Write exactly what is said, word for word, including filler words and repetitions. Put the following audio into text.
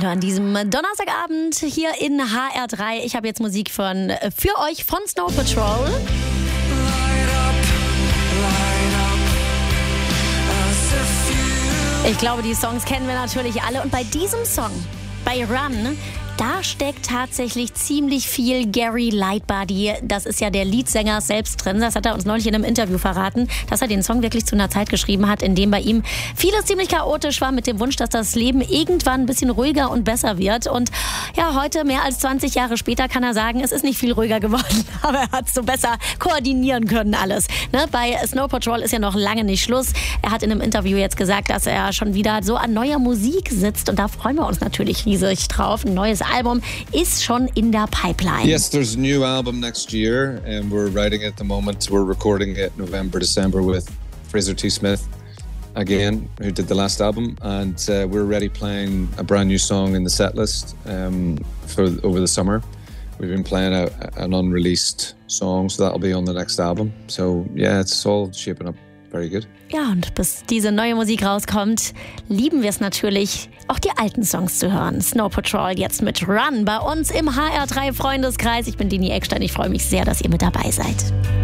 Hallo an diesem Donnerstagabend hier in H R drei. Ich habe jetzt Musik von für euch von Snow Patrol. Ich glaube, die Songs kennen wir natürlich alle. Und bei diesem Song, bei Run, da steckt tatsächlich ziemlich viel Gary Lightbody. Das ist ja der Leadsänger selbst drin. Das hat er uns neulich in einem Interview verraten, dass er den Song wirklich zu einer Zeit geschrieben hat, in dem bei ihm vieles ziemlich chaotisch war, mit dem Wunsch, dass das Leben irgendwann ein bisschen ruhiger und besser wird. Und ja, heute, mehr als zwanzig Jahre später, kann er sagen, es ist nicht viel ruhiger geworden, aber er hat es so besser koordinieren können alles. Ne? Bei Snow Patrol ist ja noch lange nicht Schluss. Er hat in einem Interview jetzt gesagt, dass er schon wieder so an neuer Musik sitzt. Und da freuen wir uns natürlich riesig drauf. Ein neues Album ist schon in der Pipeline. Yes, there's a new album next year and we're writing it at the moment. We're recording it November, December with Fraser T. Smith again, who did the last album, and uh, we're already playing a brand new song in the set list um, for over the summer. We've been playing a, an unreleased song, so that'll be on the next album. So yeah, it's all shaping up very good. Ja, und bis diese neue Musik rauskommt, lieben wir es natürlich, auch die alten Songs zu hören. Snow Patrol jetzt mit Run bei uns im H R drei Freundeskreis. Ich bin Dini Eckstein. Ich freue mich sehr, dass ihr mit dabei seid.